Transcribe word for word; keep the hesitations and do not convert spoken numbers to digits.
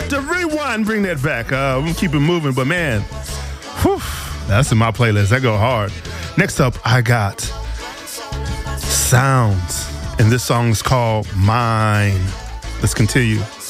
to rewind, bring that back. Uh, I'm gonna keep it moving, but man, whew, that's in my playlist. That go hard. Next up, I got Sounds, and this song is called Mine. Let's continue.